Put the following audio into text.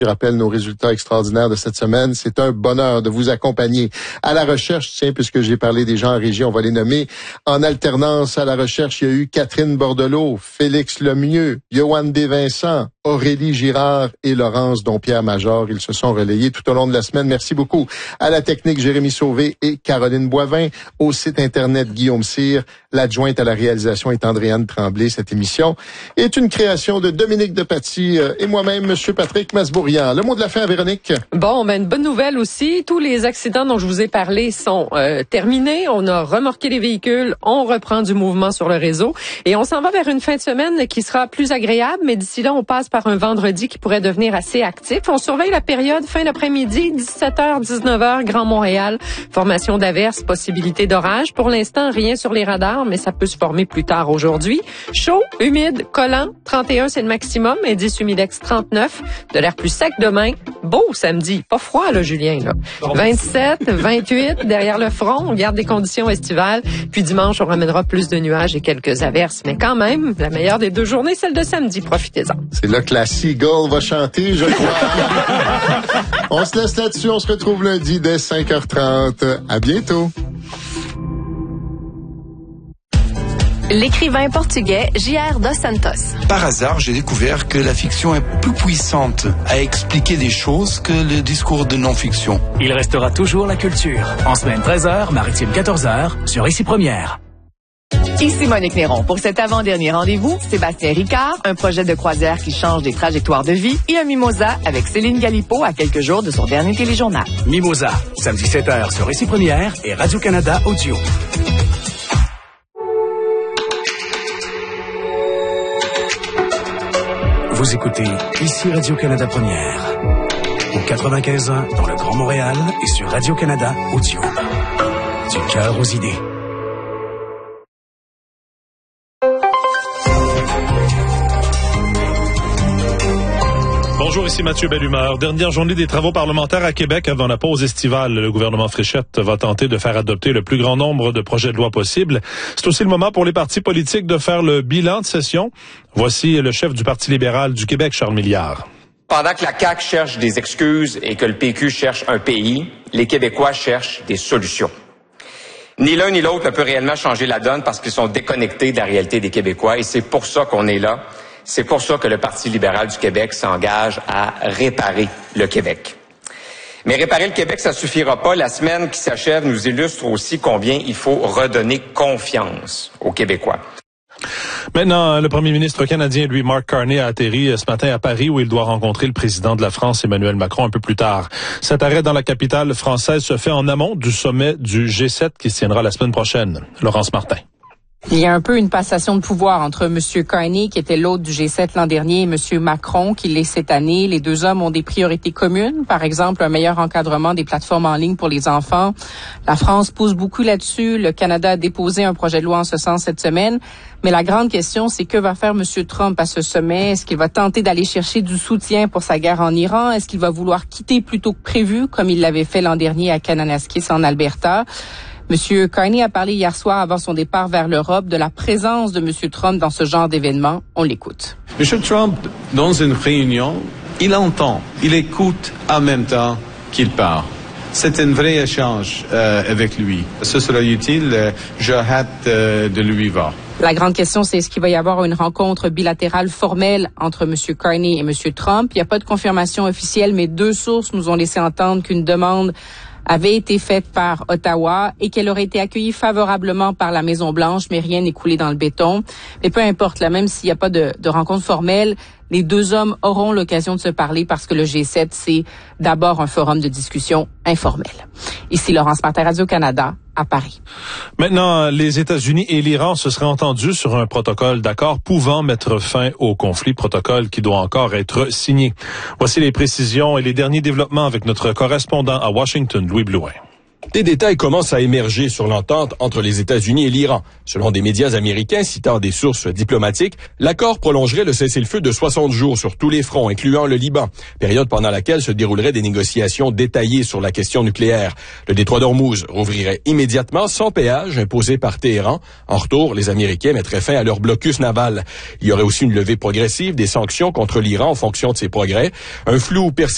Je rappelle nos résultats extraordinaires de cette semaine. C'est un bonheur de vous accompagner à la recherche. Tiens, puisque j'ai parlé des gens en régie, on va les nommer en alternance à la recherche. Il y a eu Catherine Bordelot, Félix Lemieux, Yoann Desvincent, Aurélie Girard et Laurence Dompierre-Major. Ils se sont relayés tout au long de la semaine. Merci beaucoup à la technique Jérémy Sauvé et Caroline Boivin. Au site Internet Guillaume Cyr. L'adjointe à la réalisation est Andréane Tremblay. Cette émission est une création de Dominique Depaty et moi-même, Monsieur Patrick Masbourian. Le mot de la fin, Véronique. Bon, une bonne nouvelle aussi. Tous les accidents dont je vous ai parlé sont terminés. On a remorqué les véhicules. On reprend du mouvement sur le réseau. Et on s'en va vers une fin de semaine qui sera plus agréable. Mais d'ici là, on passe par un vendredi qui pourrait devenir assez actif. On surveille la période fin d'après-midi, 17h, 19h, Grand Montréal. Formation d'averses, possibilité d'orage. Pour l'instant, rien sur les radars, mais ça peut se former plus tard aujourd'hui. Chaud, humide, collant. 31, c'est le maximum. Indice humidex 39. De l'air plus sec demain. Beau samedi. Pas froid, là, Julien, là. 27, 28, derrière le front. On garde des conditions estivales. Puis dimanche, on ramènera plus de nuages et quelques averses. Mais quand même, la meilleure des deux journées, celle de samedi. Profitez-en. C'est là que la Seagull va chanter, je crois. On se laisse là-dessus. On se retrouve lundi dès 5h30. À bientôt. L'écrivain portugais J.R. dos Santos. Par hasard, j'ai découvert que la fiction est plus puissante à expliquer des choses que le discours de non-fiction. Il restera toujours la culture. En semaine 13h, maritime 14h, sur Ici Première. Ici Monique Néron. Pour cet avant-dernier rendez-vous, Sébastien Ricard, un projet de croisière qui change des trajectoires de vie et un mimosa avec Céline Galipo à quelques jours de son dernier téléjournal. Mimosa, samedi 7h sur Ici Première et Radio-Canada Audio. Vous écoutez Ici Radio-Canada Première. Au 95.1 dans le Grand Montréal et sur Radio-Canada Audio. Du cœur aux idées. Bonjour, ici Mathieu Bellumeur. Dernière journée des travaux parlementaires à Québec avant la pause estivale. Le gouvernement Fréchette va tenter de faire adopter le plus grand nombre de projets de loi possibles. C'est aussi le moment pour les partis politiques de faire le bilan de session. Voici le chef du Parti libéral du Québec, Charles Milliard. Pendant que la CAQ cherche des excuses et que le PQ cherche un pays, les Québécois cherchent des solutions. Ni l'un ni l'autre ne peut réellement changer la donne parce qu'ils sont déconnectés de la réalité des Québécois et c'est pour ça qu'on est là. C'est pour ça que le Parti libéral du Québec s'engage à réparer le Québec. Mais réparer le Québec, ça suffira pas. La semaine qui s'achève nous illustre aussi combien il faut redonner confiance aux Québécois. Maintenant, le premier ministre canadien, lui, Mark Carney, a atterri ce matin à Paris où il doit rencontrer le président de la France, Emmanuel Macron, un peu plus tard. Cet arrêt dans la capitale française se fait en amont du sommet du G7 qui se tiendra la semaine prochaine. Laurence Martin. Il y a un peu une passation de pouvoir entre M. Carney, qui était l'hôte du G7 l'an dernier, et M. Macron, qui l'est cette année. Les deux hommes ont des priorités communes. Par exemple, un meilleur encadrement des plateformes en ligne pour les enfants. La France pousse beaucoup là-dessus. Le Canada a déposé un projet de loi en ce sens cette semaine. Mais la grande question, c'est que va faire M. Trump à ce sommet? Est-ce qu'il va tenter d'aller chercher du soutien pour sa guerre en Iran? Est-ce qu'il va vouloir quitter plus tôt que prévu, comme il l'avait fait l'an dernier à Kananaskis en Alberta? M. Carney a parlé hier soir avant son départ vers l'Europe de la présence de M. Trump dans ce genre d'événement. On l'écoute. M. Trump, dans une réunion, il entend, il écoute en même temps qu'il parle. C'est un vrai échange avec lui. Ce sera utile. J'ai hâte de lui voir. La grande question, c'est est-ce qu'il va y avoir une rencontre bilatérale formelle entre M. Carney et M. Trump? Il n'y a pas de confirmation officielle, mais deux sources nous ont laissé entendre qu'une demande avait été faite par Ottawa et qu'elle aurait été accueillie favorablement par la Maison-Blanche, mais rien n'est coulé dans le béton. Mais peu importe, là, même s'il n'y a pas de rencontre formelle, les deux hommes auront l'occasion de se parler parce que le G7, c'est d'abord un forum de discussion informel. Ici Laurence Martin, Radio-Canada, à Paris. Maintenant, les États-Unis et l'Iran se seraient entendus sur un protocole d'accord pouvant mettre fin au conflit, protocole qui doit encore être signé. Voici les précisions et les derniers développements avec notre correspondant à Washington, Louis Blouin. Des détails commencent à émerger sur l'entente entre les États-Unis et l'Iran. Selon des médias américains citant des sources diplomatiques, l'accord prolongerait le cessez-le-feu de 60 jours sur tous les fronts, incluant le Liban, période pendant laquelle se dérouleraient des négociations détaillées sur la question nucléaire. Le détroit d'Ormuz rouvrirait immédiatement sans péage imposé par Téhéran. En retour, les Américains mettraient fin à leur blocus naval. Il y aurait aussi une levée progressive des sanctions contre l'Iran en fonction de ses progrès. Un flou persistant